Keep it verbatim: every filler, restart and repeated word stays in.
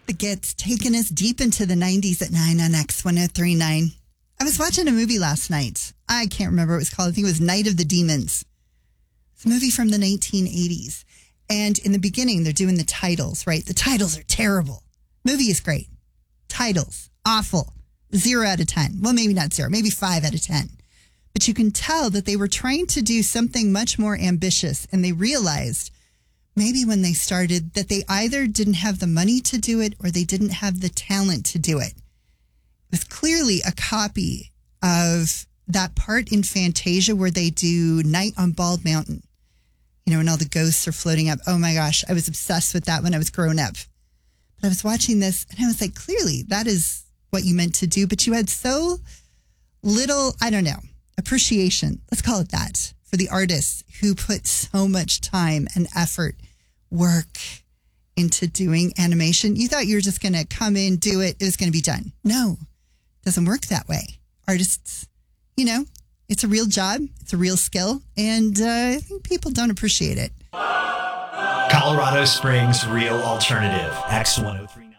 that gets taken us deep into the nineties at nine on X one oh three point nine. I was watching a movie last night. I can't remember what it was called. I think it was Night of the Demons. It's a movie from the nineteen eighties. And in the beginning, they're doing the titles, right? The titles are terrible. Movie is great. Titles, awful. Zero out of ten. Well, maybe not zero, maybe five out of ten. But you can tell that they were trying to do something much more ambitious. And they realized maybe when they started that they either didn't have the money to do it or they didn't have the talent to do it. It was clearly a copy of that part in Fantasia where they do Night on Bald Mountain. You know, and all the ghosts are floating up. Oh my gosh, I was obsessed with that when I was growing up. But I was watching this and I was like, clearly that is what you meant to do. But you had so little, I don't know, appreciation, let's call it that, for the artists who put so much time and effort, work into doing animation. You thought you were just going to come in, do it, it was going to be done. No, it doesn't work that way. Artists, you know, it's a real job, it's a real skill, and uh, I think people don't appreciate it. Colorado Springs Real Alternative, X one oh three.